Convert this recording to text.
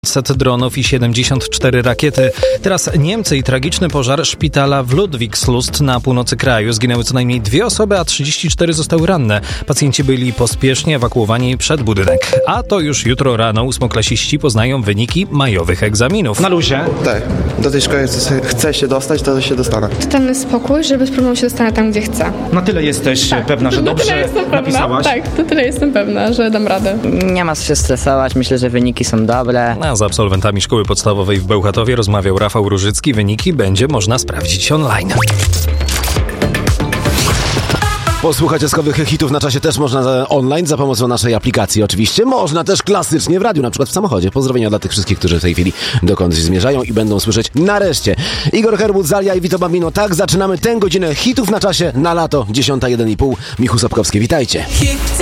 Set dronów i 74 rakiety. Teraz Niemcy i tragiczny pożar szpitala w Ludwigslust na północy kraju. Zginęły co najmniej 2 osoby, a 34 zostały ranne. Pacjenci byli pospiesznie ewakuowani przed budynek. A to już jutro rano ósmoklasiści poznają wyniki majowych egzaminów. Na luzie? Tak. Do tej szkoły chcę się dostać, to się dostanę. Totalny spokój, że bez problemu się dostanę tam, gdzie chcę. Na tyle jesteś pewna, że dobrze napisałaś? Tak, to tyle jestem pewna, że dam radę. Nie ma co się stresować, myślę, że wyniki są dobre. A z absolwentami szkoły podstawowej w Bełchatowie rozmawiał Rafał Różycki. Wyniki będzie można sprawdzić online. Posłuchać eskowych hitów na czasie też można online za pomocą naszej aplikacji oczywiście. Można też klasycznie w radiu, na przykład w samochodzie. Pozdrowienia dla tych wszystkich, którzy w tej chwili dokądś zmierzają i będą słyszeć nareszcie. Igor Herbut, Zalia i Vito Bambino. Tak zaczynamy tę godzinę hitów na czasie na lato 10:01:30. Michu Sobkowski, witajcie.